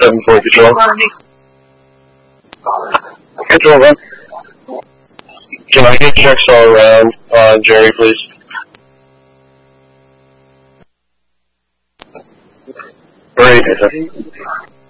7-4 control. Control 1. Can I get checks all around on Jerry, please? Great.